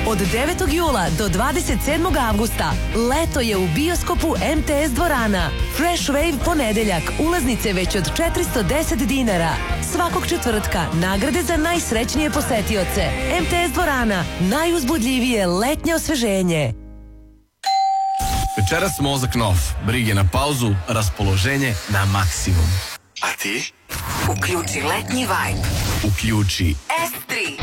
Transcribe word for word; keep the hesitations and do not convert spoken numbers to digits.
Od devetog jula do dvadeset sedmog avgusta leto je u bioskopu M T S dvorana. Fresh Wave ponedeljak, ulaznice već od četiristo deset dinara. Svakog četvrtka nagrade za najsrećnije posetioce. M T S dvorana, najuzbudljivije letnje osveženje. Večeras mozak nov, brige na pauzu, raspoloženje na maksimum. A ti? Uključi letnji vibe. Uključi